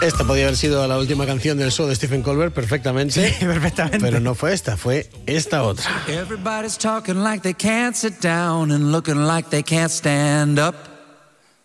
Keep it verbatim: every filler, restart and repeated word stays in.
Esta podía haber sido la última canción del show de Stephen Colbert perfectamente. Sí, perfectamente. Pero no fue esta, fue esta otra. Everybody's talking like they can't sit down and looking like they can't stand up.